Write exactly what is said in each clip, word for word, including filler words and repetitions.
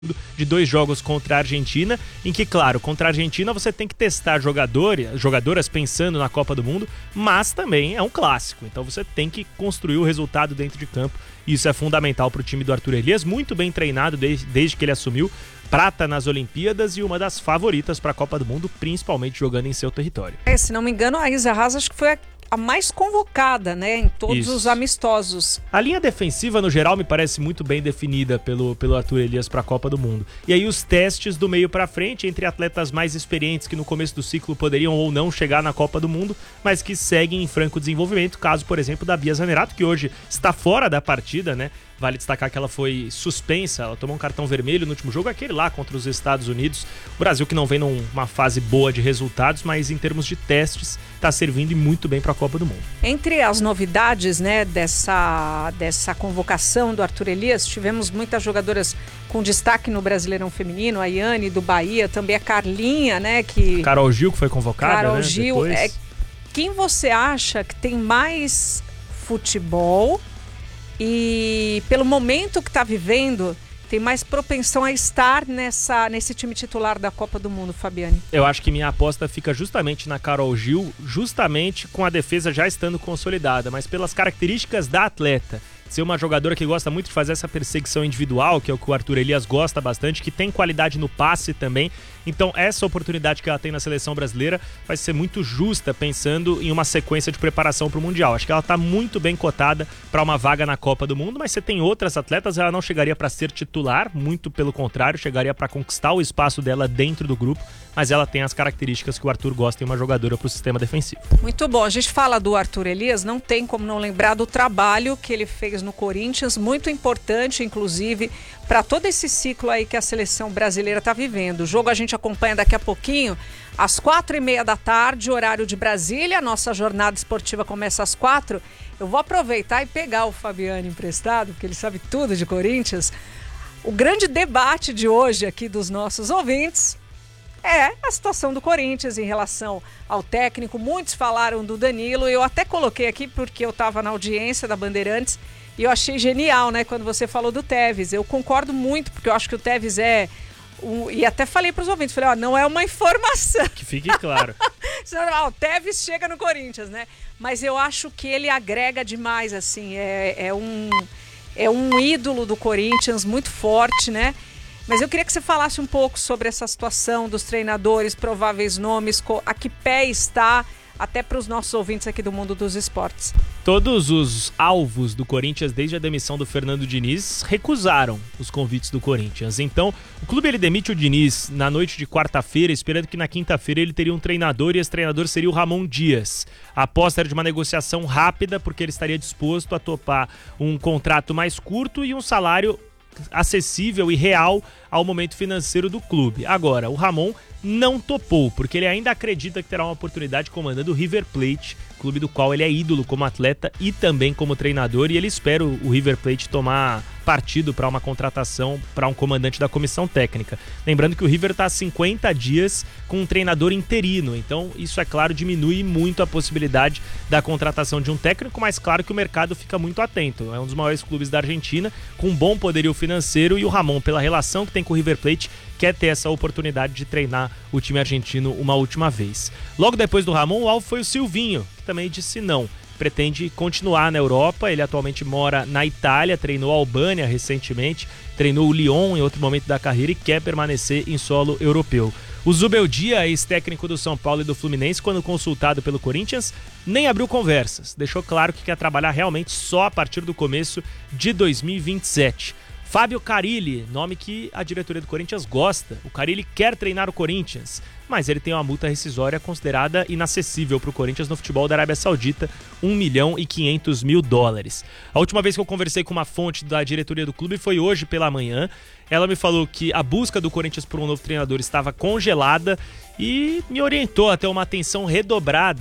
de dois jogos contra a Argentina, em que, claro, contra a Argentina você tem que testar jogadores, jogadoras pensando na Copa do Mundo, mas também é um clássico, então você tem que construir o resultado dentro de campo, e isso é fundamental para o time do Arthur Elias, muito bem treinado desde, desde que ele assumiu, prata nas Olimpíadas e uma das favoritas para a Copa do Mundo, principalmente jogando em seu território. É, se não me engano, a Isa Haas acho que foi a a mais convocada, né, em todos Isso. os amistosos. A linha defensiva, no geral, me parece muito bem definida pelo, pelo Arthur Elias para a Copa do Mundo. E aí os testes do meio para frente entre atletas mais experientes que no começo do ciclo poderiam ou não chegar na Copa do Mundo, mas que seguem em franco desenvolvimento, caso, por exemplo, da Bia Zanerato, que hoje está fora da partida, né? Vale destacar que ela foi suspensa, ela tomou um cartão vermelho no último jogo, aquele lá contra os Estados Unidos. O Brasil que não vem numa fase boa de resultados, mas em termos de testes está servindo muito bem para a Copa do Mundo. Entre as novidades, né, dessa, dessa convocação do Arthur Elias, tivemos muitas jogadoras com destaque no Brasileirão Feminino, a Yane do Bahia, também a Carlinha, né, que... Carol Gil, que foi convocada, Carol né, Gil, depois. é... Quem você acha que tem mais futebol e, pelo momento que está vivendo, tem mais propensão a estar nessa, nesse time titular da Copa do Mundo, Fabiane? Eu acho que minha aposta fica justamente na Carol Gil, justamente com a defesa já estando consolidada, mas pelas características da atleta. Ser uma jogadora que gosta muito de fazer essa perseguição individual, que é o que o Arthur Elias gosta bastante, que tem qualidade no passe também. Então essa oportunidade que ela tem na seleção brasileira vai ser muito justa, pensando em uma sequência de preparação para o Mundial. Acho que ela está muito bem cotada para uma vaga na Copa do Mundo, mas você tem outras atletas, ela não chegaria para ser titular, muito pelo contrário, chegaria para conquistar o espaço dela dentro do grupo, mas ela tem as características que o Arthur gosta em uma jogadora para o sistema defensivo. Muito bom, a gente fala do Arthur Elias, não tem como não lembrar do trabalho que ele fez no Corinthians, muito importante, inclusive, para todo esse ciclo aí que a seleção brasileira está vivendo. O jogo a gente acompanha daqui a pouquinho, às quatro e meia da tarde, horário de Brasília. A nossa jornada esportiva começa às quatro. Eu vou aproveitar e pegar o Fabiano emprestado, porque ele sabe tudo de Corinthians. O grande debate de hoje aqui dos nossos ouvintes é a situação do Corinthians em relação ao técnico. Muitos falaram do Danilo, eu até coloquei aqui porque eu estava na audiência da Bandeirantes e eu achei genial, né, quando você falou do Tevez. Eu concordo muito, porque eu acho que o Tevez é... Um, e até falei para os ouvintes, falei, ó, não é uma informação. Que fique claro. Ó, o Tevez chega no Corinthians, né? Mas eu acho que ele agrega demais, assim, é, é, um, é um ídolo do Corinthians, muito forte, né? Mas eu queria que você falasse um pouco sobre essa situação dos treinadores, prováveis nomes, a que pé está, até para os nossos ouvintes aqui do mundo dos esportes. Todos os alvos do Corinthians, desde a demissão do Fernando Diniz, recusaram os convites do Corinthians. Então, o clube ele demite o Diniz na noite de quarta-feira, esperando que na quinta-feira ele teria um treinador, e esse treinador seria o Ramon Dias. A aposta era de uma negociação rápida, porque ele estaria disposto a topar um contrato mais curto e um salário acessível e real ao momento financeiro do clube. Agora, o Ramon não topou, porque ele ainda acredita que terá uma oportunidade comandando o River Plate, clube do qual ele é ídolo como atleta e também como treinador, e ele espera o River Plate tomar partido para uma contratação para um comandante da comissão técnica. Lembrando que o River está há cinquenta dias com um treinador interino, então isso, é claro, diminui muito a possibilidade da contratação de um técnico, mas claro que o mercado fica muito atento. É um dos maiores clubes da Argentina, com um bom poderio financeiro, e o Ramon, pela relação que tem com o River Plate, quer ter essa oportunidade de treinar o time argentino uma última vez. Logo depois do Ramon, o alvo foi o Silvinho, que também disse não. Pretende continuar na Europa, ele atualmente mora na Itália, treinou a Albânia recentemente, treinou o Lyon em outro momento da carreira e quer permanecer em solo europeu. O Zubeldia, ex-técnico do São Paulo e do Fluminense, quando consultado pelo Corinthians, nem abriu conversas, deixou claro que quer trabalhar realmente só a partir do começo de dois mil e vinte e sete. Fábio Carille, nome que a diretoria do Corinthians gosta. O Carille quer treinar o Corinthians, mas ele tem uma multa rescisória considerada inacessível para o Corinthians no futebol da Arábia Saudita, um milhão e quinhentos mil dólares. A última vez que eu conversei com uma fonte da diretoria do clube foi hoje pela manhã. Ela me falou que a busca do Corinthians por um novo treinador estava congelada e me orientou a ter uma atenção redobrada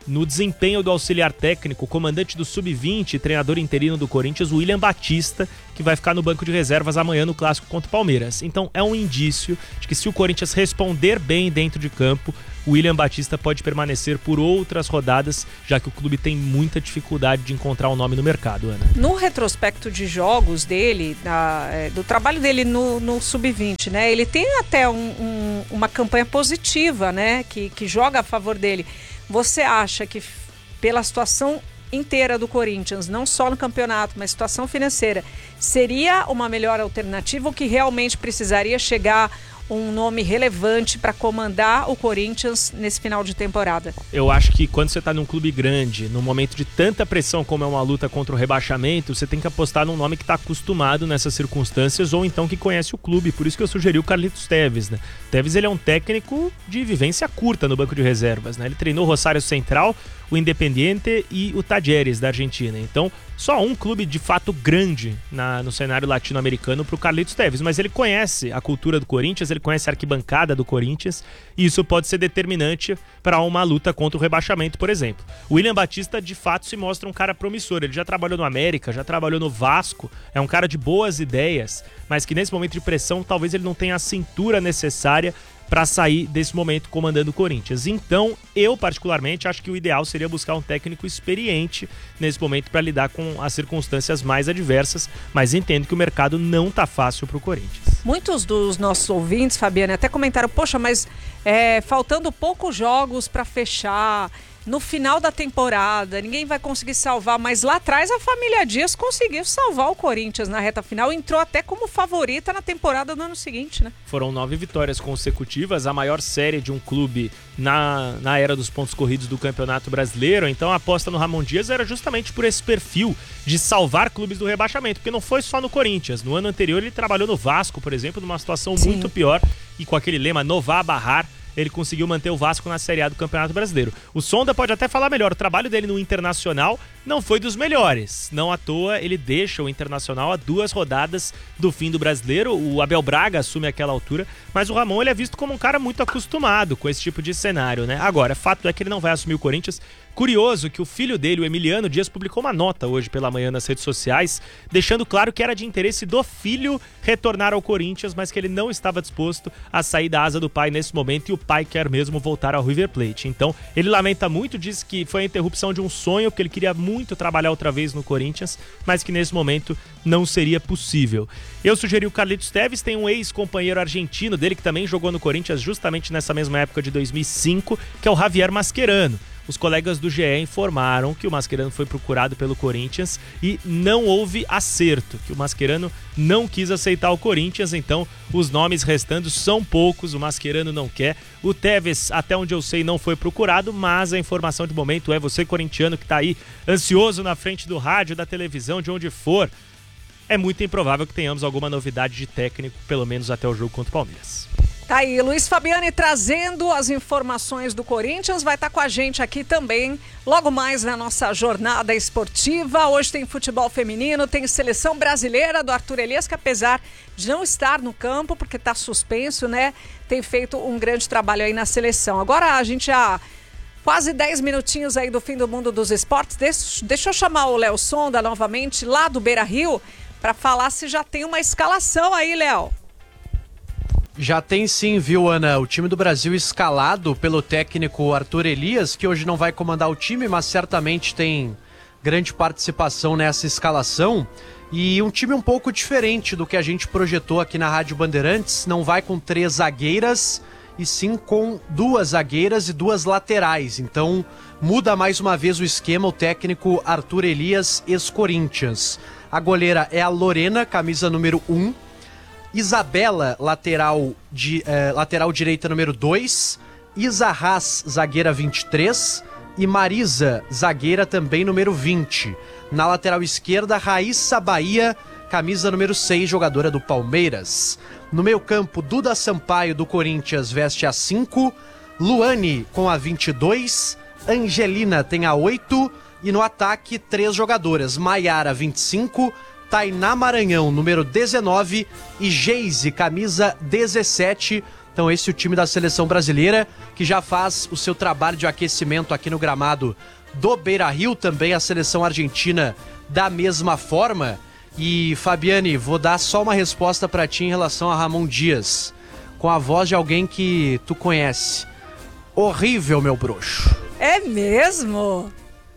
no desempenho do auxiliar técnico, comandante do sub vinte, treinador interino do Corinthians, William Batista, que vai ficar no banco de reservas amanhã no clássico contra o Palmeiras. Então é um indício de que se o Corinthians responder bem dentro de campo, o William Batista pode permanecer por outras rodadas, já que o clube tem muita dificuldade de encontrar um nome no mercado, Ana. No retrospecto de jogos dele, da, é, do trabalho dele no, no sub vinte, né? Ele tem até um, um, uma campanha positiva, né? Que, que joga a favor dele. Você acha que pela situação inteira do Corinthians, não só no campeonato, mas situação financeira, seria uma melhor alternativa ou que realmente precisaria chegar um nome relevante para comandar o Corinthians nesse final de temporada? Eu acho que quando você está num clube grande, num momento de tanta pressão como é uma luta contra o rebaixamento, você tem que apostar num nome que está acostumado nessas circunstâncias ou então que conhece o clube. Por isso que eu sugeri o Carlitos Tevez, né? Tevez, ele é um técnico de vivência curta no banco de reservas, né? Ele treinou o Rosário Central, o Independiente e o Talleres da Argentina. Então, só um clube de fato grande na, no cenário latino-americano para o Carlitos Tevez, mas ele conhece a cultura do Corinthians, ele conhece a arquibancada do Corinthians e isso pode ser determinante para uma luta contra o rebaixamento, por exemplo. O William Batista de fato se mostra um cara promissor, ele já trabalhou no América, já trabalhou no Vasco, é um cara de boas ideias, mas que nesse momento de pressão talvez ele não tenha a cintura necessária para sair desse momento comandando o Corinthians. Então, eu particularmente acho que o ideal seria buscar um técnico experiente nesse momento para lidar com as circunstâncias mais adversas, mas entendo que o mercado não tá fácil para o Corinthians. Muitos dos nossos ouvintes, Fabiana, até comentaram, poxa, mas é, faltando poucos jogos para fechar, no final da temporada, ninguém vai conseguir salvar, mas lá atrás a família Dias conseguiu salvar o Corinthians na reta final, entrou até como favorita na temporada do ano seguinte, né? Foram nove vitórias consecutivas, a maior série de um clube na, na era dos pontos corridos do Campeonato Brasileiro, então a aposta no Ramon Dias era justamente por esse perfil de salvar clubes do rebaixamento, porque não foi só no Corinthians, no ano anterior ele trabalhou no Vasco, por exemplo, numa situação Sim. muito pior, e com aquele lema Nová Barrar, ele conseguiu manter o Vasco na Série A do Campeonato Brasileiro. O Sonda pode até falar melhor, o trabalho dele no Internacional não foi dos melhores. Não à toa, ele deixa o Internacional a duas rodadas do fim do Brasileiro. O Abel Braga assume aquela altura, mas o Ramon ele é visto como um cara muito acostumado com esse tipo de cenário, né? Agora, fato é que ele não vai assumir o Corinthians. Curioso que o filho dele, o Emiliano Dias, publicou uma nota hoje pela manhã nas redes sociais, deixando claro que era de interesse do filho retornar ao Corinthians, mas que ele não estava disposto a sair da asa do pai nesse momento e o pai quer mesmo voltar ao River Plate. Então, ele lamenta muito, diz que foi a interrupção de um sonho, porque ele queria muito trabalhar outra vez no Corinthians, mas que nesse momento não seria possível. Eu sugeri o Carlitos Tevez, tem um ex-companheiro argentino dele que também jogou no Corinthians justamente nessa mesma época de dois mil e cinco, que é o Javier Mascherano. Os colegas do G E informaram que o Mascherano foi procurado pelo Corinthians e não houve acerto, que o Mascherano não quis aceitar o Corinthians, então os nomes restando são poucos, o Mascherano não quer. O Tevez, até onde eu sei, não foi procurado, mas a informação de momento é você, corintiano, que está aí ansioso na frente do rádio, da televisão, de onde for, é muito improvável que tenhamos alguma novidade de técnico, pelo menos até o jogo contra o Palmeiras. Tá aí, Luiz Fabiani trazendo as informações do Corinthians, vai estar com a gente aqui também, logo mais na nossa jornada esportiva. Hoje tem futebol feminino, tem seleção brasileira do Arthur Elias, que apesar de não estar no campo, porque está suspenso, né, tem feito um grande trabalho aí na seleção. Agora a gente já... Quase dez minutinhos aí do fim do mundo dos esportes. Deixa, deixa eu chamar o Léo Sonda novamente, lá do Beira-Rio, para falar se já tem uma escalação aí, Léo. Já tem sim, viu, Ana? O time do Brasil escalado pelo técnico Arthur Elias, que hoje não vai comandar o time, mas certamente tem grande participação nessa escalação. E um time um pouco diferente do que a gente projetou aqui na Rádio Bandeirantes. Não vai com três zagueiras, e sim com duas zagueiras e duas laterais. Então muda mais uma vez o esquema o técnico Arthur Elias, ex-Corinthians. A goleira é a Lorena, camisa número um. Isabela, lateral, de, eh, lateral direita número dois. Isa Haas, zagueira vinte e três. E Marisa, zagueira também número vinte. Na lateral esquerda, Raíssa Bahia, camisa número seis, jogadora do Palmeiras. No meio campo, Duda Sampaio do Corinthians veste a cinco. Luane com a vinte e dois. Angelina tem a oito. E no ataque, três jogadoras. Maiara, vinte e cinco. Tainá Maranhão, número dezenove, e Geise, camisa dezessete, Então esse é o time da seleção brasileira, que já faz o seu trabalho de aquecimento aqui no gramado do Beira-Rio, também a seleção argentina da mesma forma. E Fabiane, vou dar só uma resposta para ti em relação a Ramon Dias, com a voz de alguém que tu conhece. Horrível, meu bruxo. É mesmo?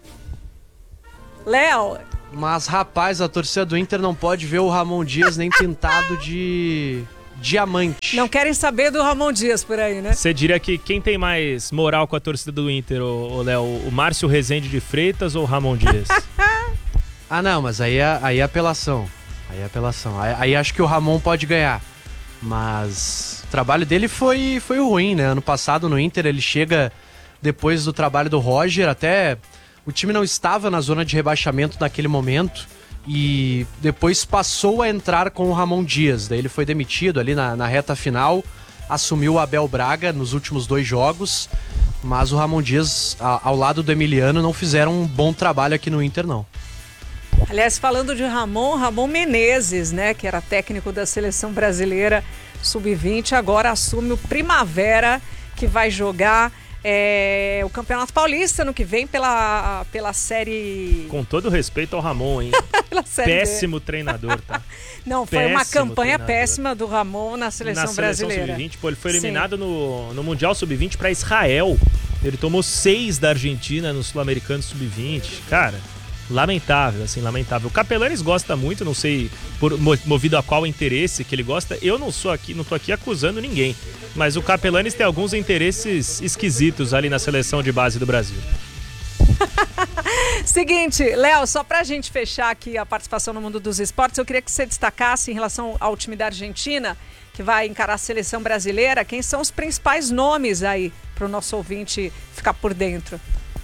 Léo... Mas, rapaz, a torcida do Inter não pode ver o Ramon Dias nem pintado de diamante. Não querem saber do Ramon Dias por aí, né? Você diria que quem tem mais moral com a torcida do Inter, o Léo, o Márcio Rezende de Freitas ou o Ramon Dias? Ah, não, mas aí é, aí é apelação. Aí é apelação. Aí, aí acho que o Ramon pode ganhar. Mas o trabalho dele foi, foi ruim, né? Ano passado no Inter ele chega depois do trabalho do Roger, até... O time não estava na zona de rebaixamento naquele momento e depois passou a entrar com o Ramon Dias. Daí ele foi demitido ali na, na reta final, assumiu o Abel Braga nos últimos dois jogos, mas o Ramon Dias, a, ao lado do Emiliano, não fizeram um bom trabalho aqui no Inter, não. Aliás, falando de Ramon, Ramon Menezes, né, que era técnico da seleção brasileira sub vinte, agora assume o Primavera, que vai jogar... É, o Campeonato Paulista no que vem pela, pela série... Com todo respeito ao Ramon, hein? Pela série Péssimo B. treinador, tá? Não, foi Péssimo uma campanha treinador. péssima do Ramon na seleção na brasileira. seleção sub vinte, pô, ele foi eliminado no, no Mundial sub vinte para Israel. Ele tomou seis da Argentina no Sul-Americano sub vinte. Cara, lamentável, assim, lamentável. O Capelanes gosta muito, não sei por, movido a qual interesse que ele gosta. Eu não sou aqui, não tô aqui acusando ninguém. Mas o Capelanes tem alguns interesses esquisitos ali na seleção de base do Brasil. Seguinte, Léo, só pra gente fechar aqui a participação no mundo dos esportes, eu queria que você destacasse em relação ao time da Argentina, que vai encarar a seleção brasileira, quem são os principais nomes aí pro nosso ouvinte ficar por dentro.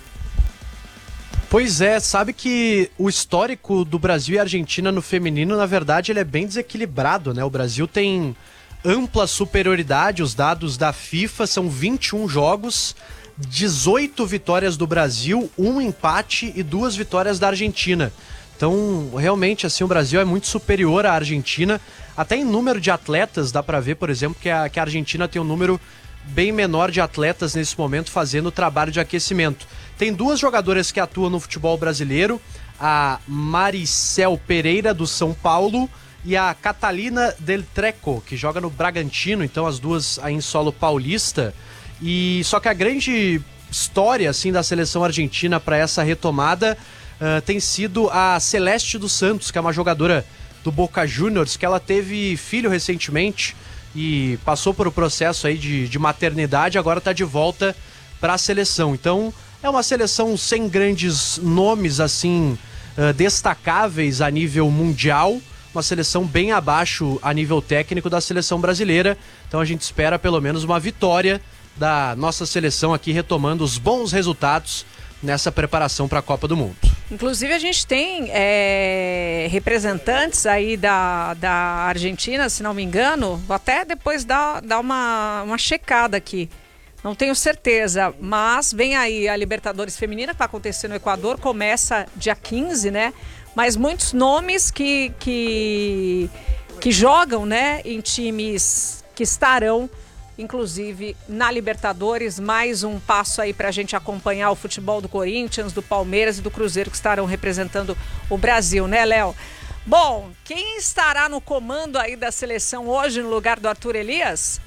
Pois é, sabe que o histórico do Brasil e Argentina no feminino, na verdade, ele é bem desequilibrado, né? O Brasil tem ampla superioridade, os dados da FIFA são vinte e um jogos, dezoito vitórias do Brasil, um empate e duas vitórias da Argentina. Então, realmente, assim, o Brasil é muito superior à Argentina. Até em número de atletas, dá pra ver, por exemplo, que a, que a Argentina tem um número bem menor de atletas nesse momento fazendo o trabalho de aquecimento. Tem duas jogadoras que atuam no futebol brasileiro, a Maricel Pereira, do São Paulo, e a Catalina Del Treco, que joga no Bragantino, então as duas aí em solo paulista. E só que a grande história assim da seleção argentina para essa retomada uh, tem sido a Celeste dos Santos, que é uma jogadora do Boca Juniors, que ela teve filho recentemente e passou por um processo aí de, de maternidade, agora está de volta para a seleção. Então é uma seleção sem grandes nomes assim uh, destacáveis a nível mundial, uma seleção bem abaixo a nível técnico da seleção brasileira. Então a gente espera pelo menos uma vitória da nossa seleção aqui, retomando os bons resultados nessa preparação para a Copa do Mundo. Inclusive a gente tem é, representantes aí da, da Argentina, se não me engano, vou até depois dar, dar uma, uma checada aqui. Não tenho certeza, mas vem aí a Libertadores Feminina, que vai acontecer no Equador, começa dia quinze, né? Mas muitos nomes que, que, que jogam, né, em times que estarão, inclusive, na Libertadores. Mais um passo aí para a gente acompanhar o futebol do Corinthians, do Palmeiras e do Cruzeiro, que estarão representando o Brasil, né, Léo? Bom, quem estará no comando aí da seleção hoje no lugar do Arthur Elias?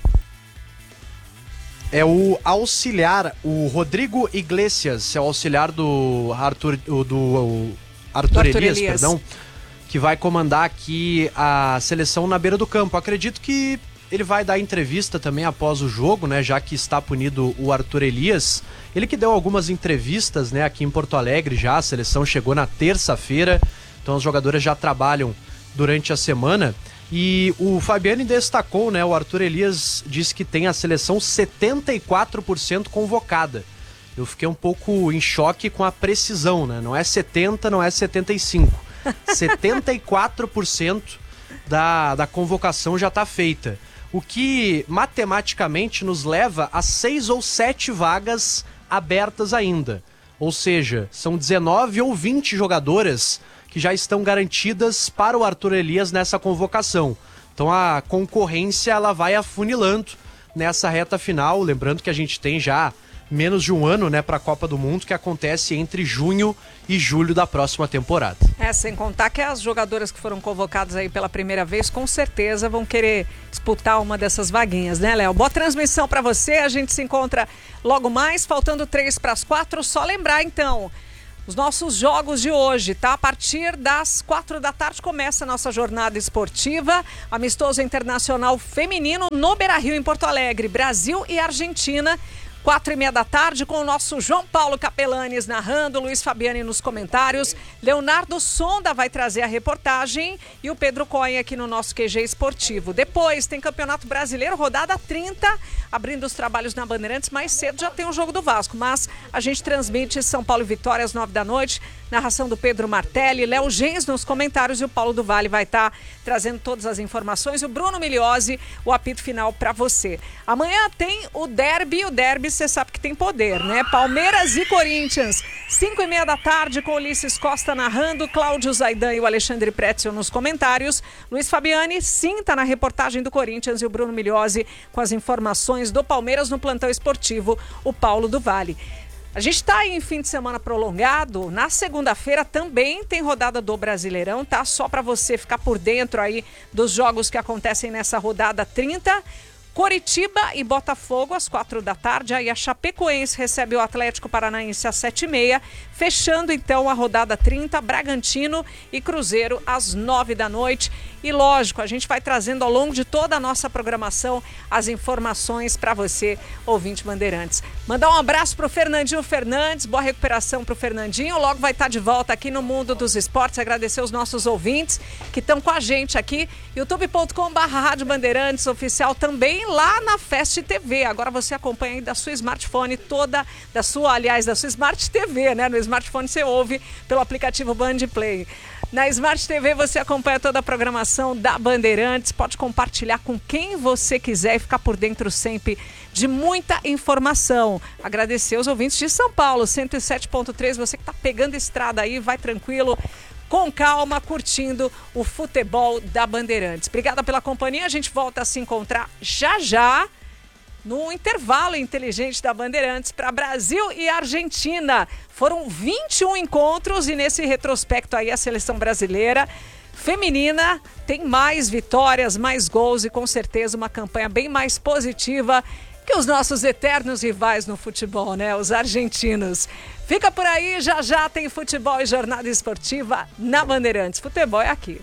É o auxiliar, o Rodrigo Iglesias, é o auxiliar do Arthur, do, do Arthur, do Arthur Elias, Elias, perdão, que vai comandar aqui a seleção na beira do campo. Acredito que ele vai dar entrevista também após o jogo, né, já que está punido o Arthur Elias. Ele que deu algumas entrevistas, né, aqui em Porto Alegre já, a seleção chegou na terça-feira, então os jogadores já trabalham durante a semana. E o Fabiani destacou, né, o Arthur Elias disse que tem a seleção setenta e quatro por cento convocada. Eu fiquei um pouco em choque com a precisão, né, não é setenta, não é setenta e cinco. setenta e quatro por cento da, da convocação já está feita. O que matematicamente nos leva a seis ou sete vagas abertas ainda. Ou seja, são dezenove ou vinte jogadoras que já estão garantidas para o Arthur Elias nessa convocação. Então a concorrência ela vai afunilando nessa reta final. Lembrando que a gente tem já menos de um ano, né, para a Copa do Mundo, que acontece entre junho e julho da próxima temporada. É, sem contar que as jogadoras que foram convocadas aí pela primeira vez, com certeza vão querer disputar uma dessas vaguinhas, né, Léo? Boa transmissão para você, a gente se encontra logo mais, faltando três para as quatro. Só lembrar, então, os nossos jogos de hoje, tá? A partir das quatro da tarde começa a nossa jornada esportiva, amistoso internacional feminino no Beira-Rio, em Porto Alegre, Brasil e Argentina. Quatro e meia da tarde, com o nosso João Paulo Capelanes narrando, Luiz Fabiani nos comentários, Leonardo Sonda vai trazer a reportagem e o Pedro Cohen aqui no nosso Q G esportivo. Depois tem Campeonato Brasileiro, rodada trinta, abrindo os trabalhos na Bandeirantes. Mais cedo já tem o jogo do Vasco, mas a gente transmite São Paulo e Vitória às nove da noite, narração do Pedro Martelli, Léo Gens nos comentários e o Paulo do Vale vai estar trazendo todas as informações, o Bruno Miliose, o apito final para você. Amanhã tem o derby, o derby você sabe que tem poder, né? Palmeiras e Corinthians, cinco e meia da tarde, com Ulisses Costa narrando, Cláudio Zaidan e o Alexandre Pretzel nos comentários, Luiz Fabiani, sim, tá na reportagem do Corinthians, e o Bruno Miliose com as informações do Palmeiras no plantão esportivo, o Paulo do Vale. A gente está em fim de semana prolongado. Na segunda-feira também tem rodada do Brasileirão, tá? Só para você ficar por dentro aí dos jogos que acontecem nessa rodada trinta. Coritiba e Botafogo às quatro da tarde, aí a Chapecoense recebe o Atlético Paranaense às sete e meia, fechando então a rodada trinta, Bragantino e Cruzeiro às nove da noite. E lógico, a gente vai trazendo ao longo de toda a nossa programação as informações para você, ouvinte Bandeirantes. Mandar um abraço pro Fernandinho Fernandes, boa recuperação pro Fernandinho, logo vai estar de volta aqui no Mundo dos Esportes. Agradecer os nossos ouvintes que estão com a gente aqui, youtube ponto com barra Rádio Bandeirantes oficial, também lá na Fast T V. Agora você acompanha aí da sua smartphone toda, da sua, aliás, da sua Smart T V, né? No smartphone você ouve pelo aplicativo Band Play. Na Smart T V você acompanha toda a programação da Bandeirantes, pode compartilhar com quem você quiser e ficar por dentro sempre de muita informação. Agradecer os ouvintes de São Paulo, cento e sete ponto três, você que está pegando estrada aí, vai tranquilo, com calma, curtindo o futebol da Bandeirantes. Obrigada pela companhia, a gente volta a se encontrar já já no intervalo inteligente da Bandeirantes para Brasil e Argentina. Foram vinte e um encontros e nesse retrospecto aí a seleção brasileira feminina tem mais vitórias, mais gols e com certeza uma campanha bem mais positiva que os nossos eternos rivais no futebol, né? Os argentinos. Fica por aí, já já tem futebol e jornada esportiva na Bandeirantes. Futebol é aqui.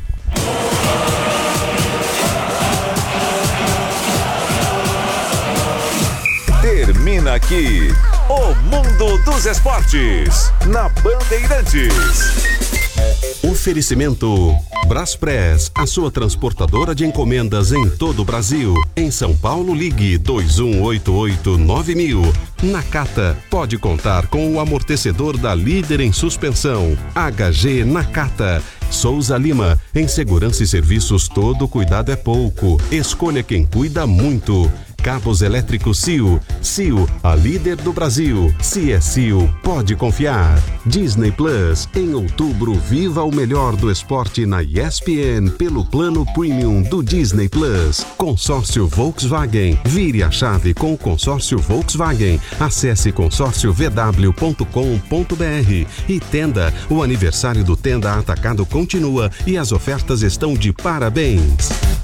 Termina aqui o Mundo dos Esportes na Bandeirantes. Oferecimento Braspress, a sua transportadora de encomendas em todo o Brasil. Em São Paulo, ligue dois um oito oito nove mil. Nakata, pode contar com o amortecedor da líder em suspensão. H G Nakata. Souza Lima, em segurança e serviços todo cuidado é pouco. Escolha quem cuida muito. Cabos elétricos C I O. C I O, a líder do Brasil. Se é C I O, pode confiar. Disney Plus, em outubro, viva o melhor do esporte na E S P N pelo plano premium do Disney Plus. Consórcio Volkswagen, vire a chave com o consórcio Volkswagen. Acesse consórcio v w ponto com ponto b r. E Tenda, o aniversário do Tenda Atacado continua e as ofertas estão de parabéns.